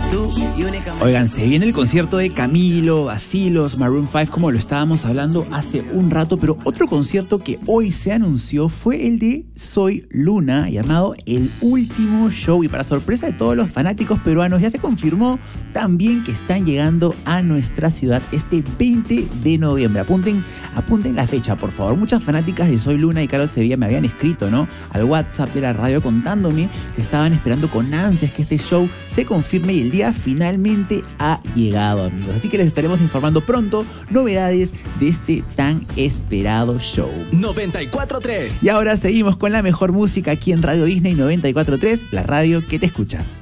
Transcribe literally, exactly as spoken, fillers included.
tú y única. Oigan, se viene el concierto de Camilo, Vacilos, Maroon cinco, como lo estábamos hablando hace un rato, pero otro concierto que hoy se anunció fue el de Soy Luna, llamado El Último Show, y para sorpresa de todos los fanáticos peruanos ya se confirmó también que están llegando a nuestra ciudad este veinte de noviembre. Apunten, apunten la fecha, por favor. Muchas fanáticas de Soy Luna y Carol Sevilla me habían escrito, ¿no?, al WhatsApp de la radio contándome que estaban esperando con ansias que este show se confirme, y el día finalmente ha llegado, amigos. Así que les estaremos informando pronto novedades de este tan esperado show. noventa y cuatro punto tres. Y ahora seguimos con la mejor música aquí en Radio Disney noventa y cuatro punto tres, la radio que te escucha.